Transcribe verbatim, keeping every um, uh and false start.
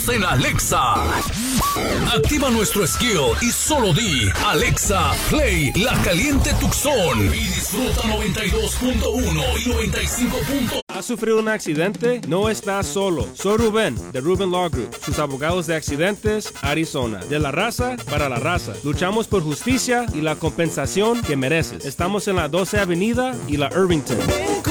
estamos en Alexa. Activa nuestro skill y solo di Alexa, play La Caliente Tucson y disfruta noventa y dos punto uno y noventa y cinco punto uno. ¿Has sufrido un accidente? No estás solo. Soy Rubén, de Rubén Law Group, sus abogados de accidentes, Arizona. De la raza para la raza. Luchamos por justicia y la compensación que mereces. Estamos en la doce Avenida y la Irvington.